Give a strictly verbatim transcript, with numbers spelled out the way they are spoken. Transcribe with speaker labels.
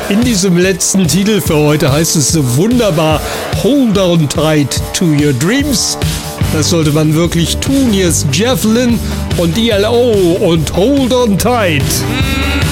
Speaker 1: In diesem letzten Titel für heute heißt es so wunderbar: Hold on tight to your dreams. Das sollte man wirklich tun. Hier ist Jeff Lynne und D L O und Hold on tight.